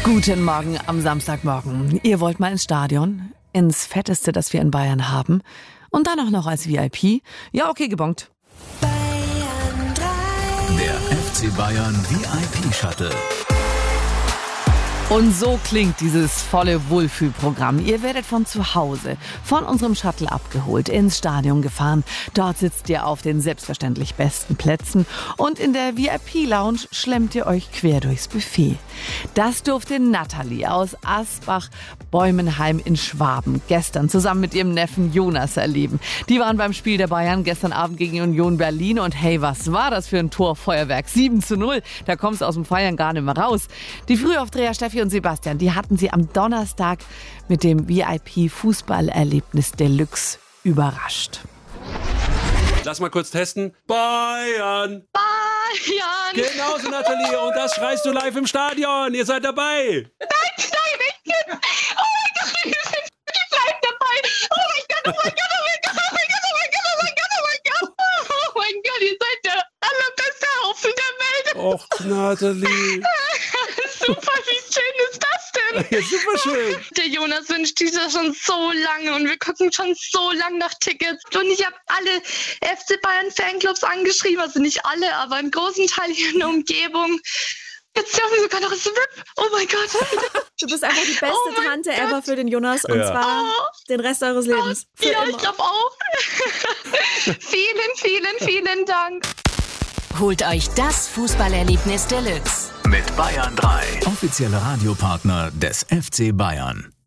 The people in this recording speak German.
Guten Morgen am Samstagmorgen. Ihr wollt mal ins Stadion? Ins Fetteste, das wir in Bayern haben? Und dann auch noch als VIP? Ja, okay, gebongt. Bayern 3. Der FC Bayern VIP-Shuttle. Und so klingt dieses volle Wohlfühlprogramm. Ihr werdet von zu Hause, von unserem Shuttle abgeholt, ins Stadion gefahren. Dort sitzt ihr auf den selbstverständlich besten Plätzen und in der VIP-Lounge schlemmt ihr euch quer durchs Buffet. Das durfte Nathalie aus Asbach-Bäumenheim in Schwaben gestern zusammen mit ihrem Neffen Jonas erleben. Die waren beim Spiel der Bayern gestern Abend gegen Union Berlin und hey, was war das für ein Torfeuerwerk? 7:0, da kommst du aus dem Feiern gar nicht mehr raus. Die Frühaufdreher Steffi und Sebastian, die hatten sie am Donnerstag mit dem VIP-Fußballerlebnis Deluxe überrascht. Lass mal kurz testen. Bayern! Bayern! Genau so, Nathalie. Und das schreist du live im Stadion. Ihr seid dabei. Nein, ich bin... Oh mein Gott, ich bleibe dabei. Oh mein Gott, oh mein Gott, oh mein Gott, oh mein Gott, oh mein Gott, oh mein Gott, oh mein Gott. Oh mein Gott, ihr seid der allerbeste Haufen der Welt. Och, Nathalie. Super, wie schön ist das denn? Ja, super schön. Der Jonas wünscht sich das schon so lange und wir gucken schon so lange nach Tickets. Und ich habe alle FC Bayern Fanclubs angeschrieben, also nicht alle, aber einen großen Teil hier in der Umgebung. Jetzt dürfen wir sogar noch das RIP. Oh mein Gott. Du bist einfach die beste Tante ever für den Jonas und zwar den Rest eures Lebens. Für Ja, immer. ich glaube auch. Vielen Dank. Holt euch das Fußballerlebnis Deluxe. Mit Bayern 3. Offizieller Radiopartner des FC Bayern.